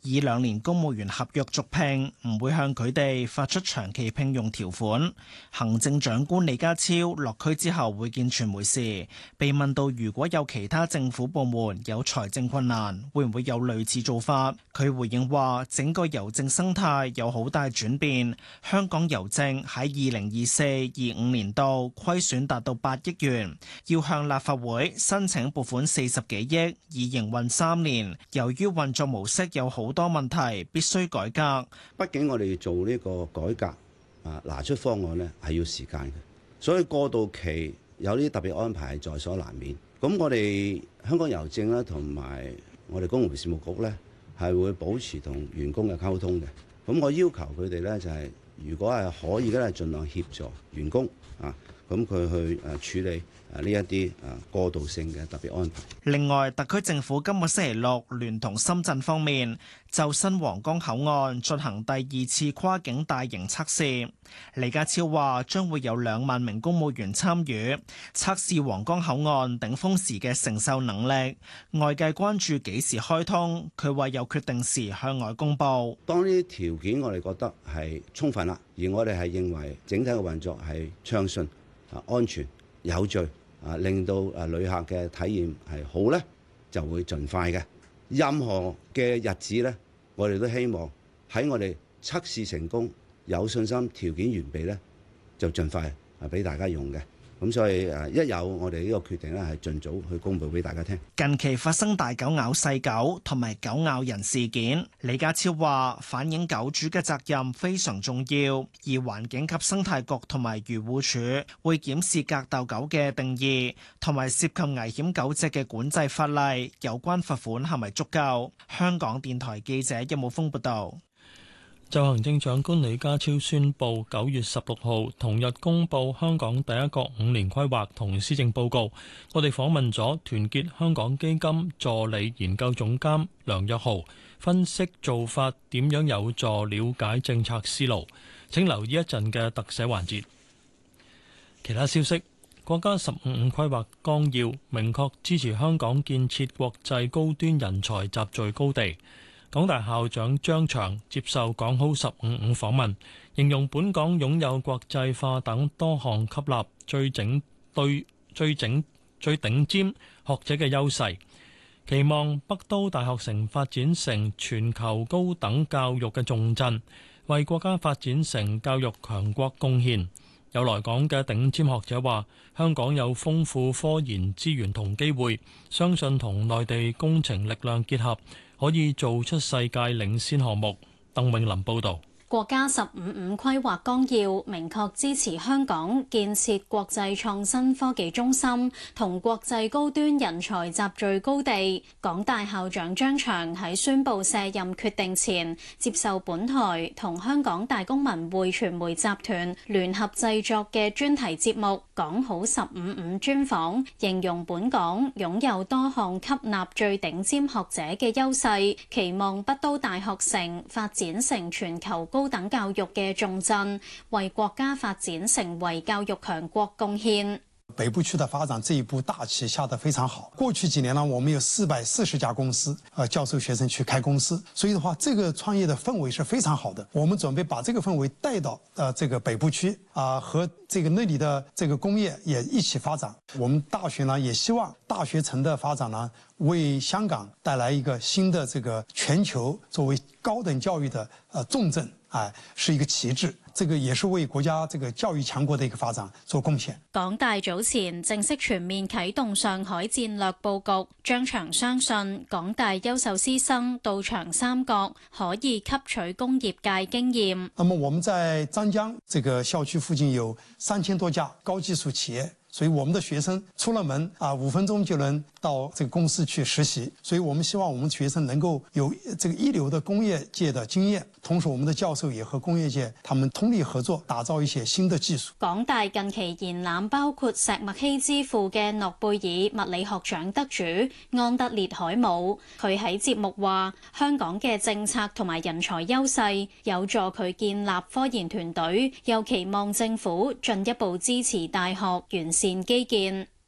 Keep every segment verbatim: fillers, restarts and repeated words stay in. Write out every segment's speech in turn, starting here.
以兩年公務員合約續聘，唔會向佢哋發出長期聘用條款。行政長官李家超落區之後會見傳媒時，被問到如果有其他政府部門有財政困難，會唔會有類似做法？佢回應話：整個郵政生態有好大轉變，香港郵政喺二零二四、二五年度虧損達到八億元，要向立法會申請撥款四十幾億，以營運三年。由於運作模式有好多問題，必須改革。 畢竟我哋做呢個改革啊，拿出方案呢係要時間嘅，所以過渡期有啲特別安排係在所難免。咁我哋香港郵政咧同埋我哋公務員事務局咧係會保持同員工嘅溝通嘅。咁我要求佢哋咧就係，如果係可以嘅咧，盡量協助員工啊，咁佢去誒處理誒呢一啲誒過渡性嘅特別安排。 另外，特區政府今個星期六聯同深圳方面就新皇崗口岸進行第二次跨境大型測試。李家超話將會有兩萬名公務員參與測試皇崗口岸頂峰時嘅承受能力。外界關注幾時開通，佢話有決定時向外公佈。 當呢啲條件我哋覺得係充分啦，而我哋係認為整體嘅運作係暢順、啊安全、有序。啊，令到啊旅客嘅體驗係好咧，就會盡快嘅。任何嘅日子咧，我哋都希望喺我哋測試成功、有信心、條件完備咧，就盡快啊俾大家用嘅。咁所以誒，一有我哋呢個決定咧，係盡早去公佈俾大家聽。 近期發生大狗咬細狗同埋狗咬人事件，李家超話反映狗主嘅責任非常重要，而環境及生態局同埋漁護署會檢視格鬥狗嘅定義，同埋涉及危險狗隻嘅管制法例，有關罰款係咪足夠？香港電台記者任武峯報道。 就行政長官李家超宣布，九月十六號同日公布香港第一個五年規劃同施政報告。我哋訪問咗團結香港基金助理研究總監梁躍昊，分析做法點樣有助了解政策思路。請留意一陣嘅特寫環節。其他消息，國家十五五規劃綱要明確支持香港建設國際高端人才集聚高地。港大校長張翔接受港好十五五訪問，形容本港擁有國際化等多項吸納最整對最整最頂尖學者嘅優勢，期望北都大學城發展成全球高等教育嘅重鎮，為國家發展成教育強國貢獻。有來港嘅頂尖學者話，香港有豐富科研資源同機會，相信同內地工程力量結合，可以做出世界領先項目。鄧永林報導。 國家十五五規劃綱要明確支持香港建設國際創新科技中心同國際高端人才集聚高地。港大校長張翔喺宣布卸任決定前，接受本台同香港大公文匯傳媒集團聯合製作嘅專題節目《港好十五五》專訪，形容本港擁有多項吸納最頂尖學者嘅優勢，期望北都大學城發展成全球高高等教育嘅重鎮，為國家發展成為教育強國貢獻。 北部區的發展這一步大棋下得非常好。過去幾年呢，我們有四百四十家公司，呃，教授學生去開公司，所以的話，這個創業的氛圍是非常好的。我們準備把這個氛圍帶到呃這個北部區啊、呃，和這個那裡的這個工業也一起發展。我們大學呢，也希望大學城的發展呢，為香港帶來一個新的這個全球作為高等教育的呃重鎮。哎，是一個旗幟，這個也是為國家這個教育強國的一個發展做貢獻。 港大早前正式全面啟動上海戰略佈局，張翔相信港大優秀師生到長三角可以吸取工業界經驗。 那麼我們在湛江這個校區附近有三千多家高技術企業。所以我們的學生出了門啊，五分鐘就能到這個公司去實習。所以我們希望我們學生能夠有這個一流的工業界的經驗，同時我們的教授也和工業界他們通力合作，打造一些新的技術。 港大近期延攬包括石墨烯之父嘅諾貝爾物理學獎得主安德烈海姆，佢喺節目話，香港嘅政策同埋人才優勢有助佢建立科研團隊，又期望政府進一步支持大學完善基建。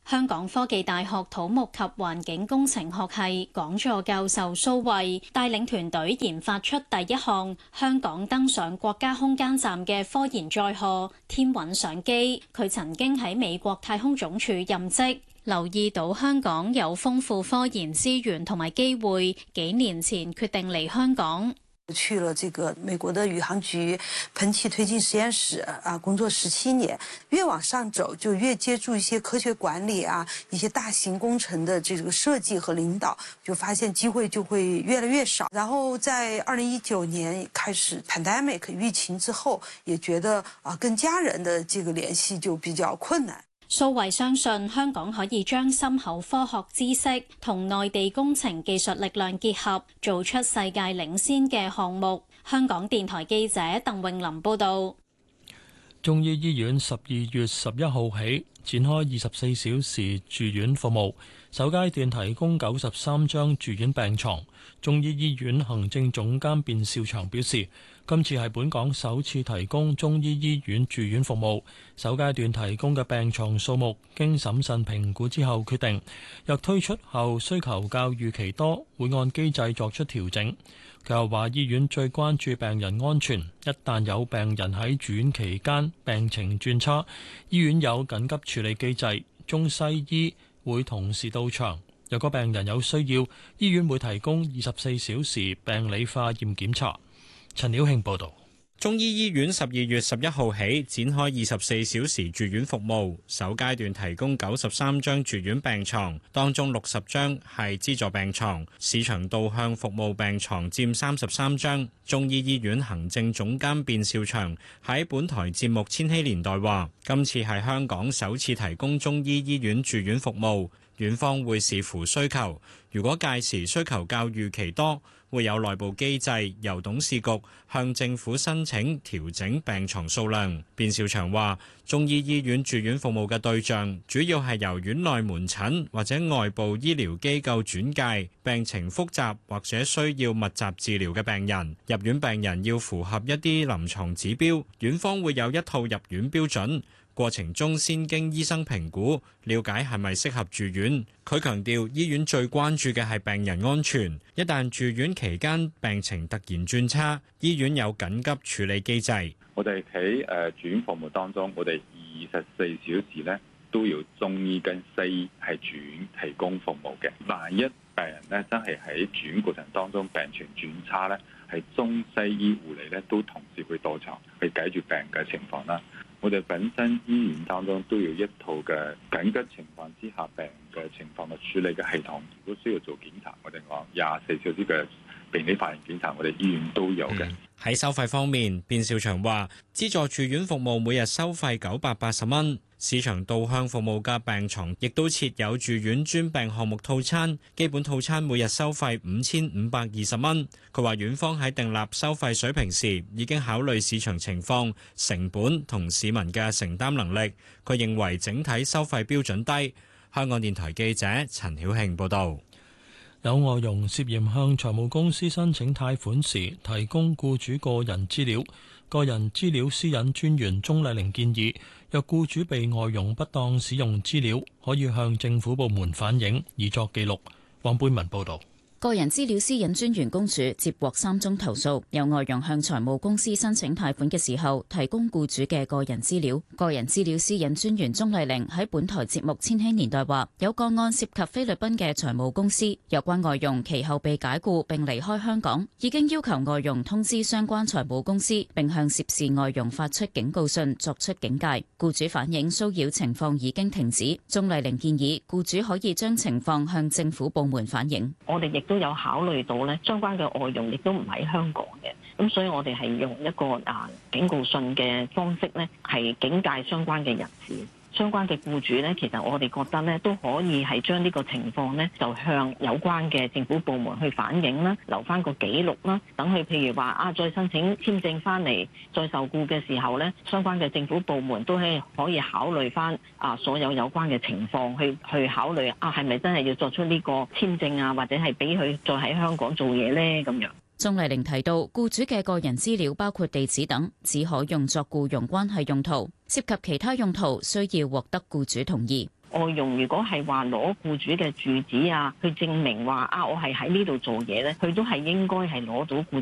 香港科技大學土木及環境工程學系講座教授蘇慧帶領團隊研發出第一項香港登上國家空間站嘅科研載荷天韻相機。佢曾經喺美國太空總署任職，留意到香港有豐富科研資源同埋機會，幾年前決定嚟香港。 去了這個美國的宇航局噴氣推進實驗室啊，工作十七年。越往上走，就越接觸一些科學管理啊，一些大型工程的這個設計和領導，就發現機會就會越來越少。然後在二零一九年開始 pandemic 疫情之後，也覺得啊，跟家人的這個聯繫就比較困難。 蘇慧相信香港可以將深厚科學知識同內地工程技術力量結合，做出世界領先嘅項目。香港電台記者鄧詠琳報導。 中醫醫院十二月十一號起展開二十四小時住院服務，首階段提供九十三張住院病床。中醫醫院行政總監卞兆祥表示，今次係本港首次提供中醫醫院住院服務，首階段提供嘅病床數目經審慎評估之後決定，若推出後需求較預期多，會按機制作出調整。佢又話，醫院最關注病人安全，一旦有病人喺住院期間病情轉差，醫院有緊急處理機制，中西醫會同時到場。若果病人有需要，醫院會提供二十四小時病理化驗檢查。陳曉慶報導。 中醫醫院十二月十一號起展開二十四小時住院服務，首階段提供九十三張住院病床，當中六十張係資助病床，市場導向服務病床佔三十三張。中醫醫院行政總監卞兆祥喺本台節目《千禧年代》話：今次係香港首次提供中醫醫院住院服務，院方會視乎需求，如果屆時需求較預期多，會有內部機制由董事局向政府申請調整病床數量。卞兆祥話：中醫醫院住院服務嘅對象主要係由院內門診或者外部醫療機構轉介病情複雜或者需要密集治療嘅病人。入院病人要符合一啲臨床指標，院方會有一套入院標準。過程中先經醫生評估，了解係咪適合住院。佢強調，醫院最關注嘅係病人安全，一旦住院期間病情突然轉差，醫院有緊急處理機制。 我哋喺誒住院服務當中，我哋二十四小時咧都要中醫跟西醫係住院提供服務嘅。萬一病人咧真係喺住院過程當中病情轉差咧，係中西醫護理咧都同時會到場去解決病嘅情況啦。我哋本身醫院當中都有一套嘅緊急情況之下病嘅情況嘅處理嘅系統，如果需要做檢查，我哋講廿四小時嘅病理化驗檢查，我哋醫院都有嘅。 喺收費方面，卞兆祥話，資助住院服務每日收費九百八十蚊，市場導向服務嘅病床亦都設有住院專病項目套餐，基本套餐每日收費五千五百二十蚊。佢話院方喺訂立收費水平時已經考慮市場情況、成本同市民嘅承擔能力。佢認為整體收費標準低。香港電台記者陳曉慶報導。 有外傭涉嫌向財務公司申請貸款時提供僱主個人資料，個人資料私隱專員鍾麗玲建議，若僱主被外傭不當使用資料，可以向政府部門反映，以作記錄。黃貝文報導。 個人資料私隱專員公署接獲三宗投訴，有外傭向財務公司申請貸款嘅時候提供僱主嘅個人資料。個人資料私隱專員鍾麗玲喺本台節目《千禧年代》話，有個案涉及菲律賓嘅財務公司，有關外傭其後被解僱並離開香港，已經要求外傭通知相關財務公司，並向涉事外傭發出警告信，作出警戒。僱主反映騷擾情況已經停止。鍾麗玲建議僱主可以將情況向政府部門反映。 我哋亦都有考慮到咧，相關嘅外傭亦都唔喺香港嘅，咁所以我哋係用一個啊警告信嘅方式咧，係警戒相關嘅人士。相關嘅僱主咧，其實我哋覺得咧都可以係將呢個情況咧，就向有關嘅政府部門去反映啦，留翻個記錄啦，等佢譬如話啊，再申請簽證翻嚟再受僱嘅時候咧，相關嘅政府部門都係可以考慮翻啊所有有關嘅情況，去去考慮啊係咪真係要作出呢個簽證啊，或者係俾佢再喺香港做嘢咧咁樣。 鍾麗玲提到，僱主嘅個人資料包括地址等，只可用作僱傭關係用途，涉及其他用途需要獲得僱主同意。 外傭如果係話攞僱主嘅住址啊，去證明話啊我係喺呢度做嘢咧，佢都係應該係攞到僱